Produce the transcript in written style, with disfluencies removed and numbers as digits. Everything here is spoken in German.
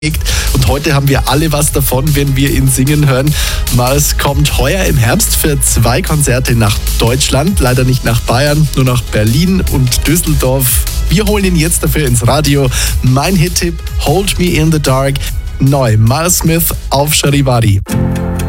Und heute haben wir alle was davon, wenn wir ihn singen hören. Mars kommt heuer im Herbst für 2 Konzerte nach Deutschland. Leider nicht nach Bayern, nur nach Berlin und Düsseldorf. Wir holen ihn jetzt dafür ins Radio. Mein Hit-Tipp, Hold Me in the Dark. Neu, Miles Smith auf Charivari.